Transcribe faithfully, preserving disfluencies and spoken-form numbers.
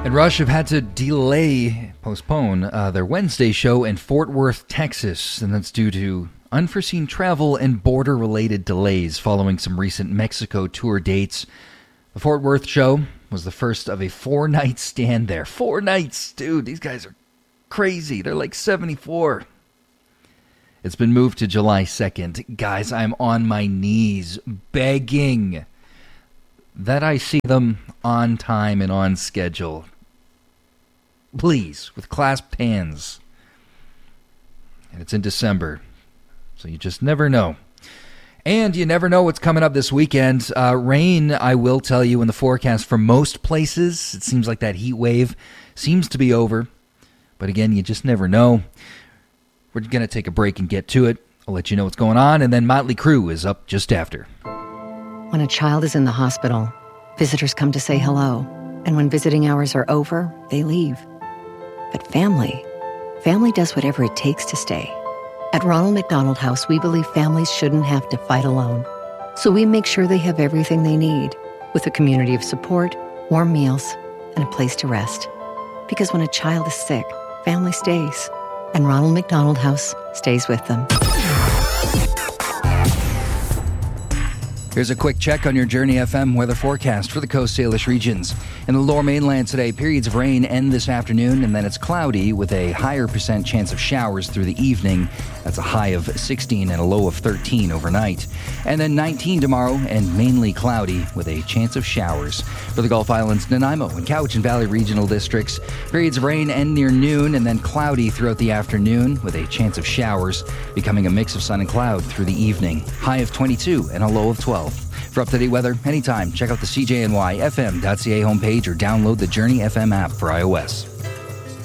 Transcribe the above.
And Rush have had to delay, postpone uh, their Wednesday show in Fort Worth, Texas, and that's due to unforeseen travel and border-related delays following some recent Mexico tour dates. The Fort Worth show was the first of a four-night stand there. Four nights! Dude, these guys are crazy. They're like seventy-four. It's been moved to July second. Guys, I'm on my knees begging that I see them on time and on schedule. Please, with clasped hands. And it's in December, so you just never know. And you never know what's coming up this weekend. Uh, rain, I will tell you, in the forecast for most places. It seems like that heat wave seems to be over. But again, you just never know. We're going to take a break and get to it. I'll let you know what's going on, and then Motley Crue is up just after. When a child is in the hospital, visitors come to say hello. And when visiting hours are over, they leave. But family, family does whatever it takes to stay. At Ronald McDonald House, we believe families shouldn't have to fight alone. So we make sure they have everything they need, with a community of support, warm meals, and a place to rest. Because when a child is sick, family stays. And Ronald McDonald House stays with them. Here's a quick check on your Journey F M weather forecast for the Coast Salish regions. In the lower mainland today, periods of rain end this afternoon, and then it's cloudy with a higher percent chance of showers through the evening. That's a high of sixteen and a low of thirteen overnight. And then nineteen tomorrow, and mainly cloudy with a chance of showers. For the Gulf Islands, Nanaimo and Cowichan Valley regional districts, periods of rain end near noon, and then cloudy throughout the afternoon with a chance of showers, becoming a mix of sun and cloud through the evening. High of twenty-two and a low of twelve. For up-to-date weather, anytime, check out the C J N Y F M dot C A homepage or download the Journey F M app for iOS.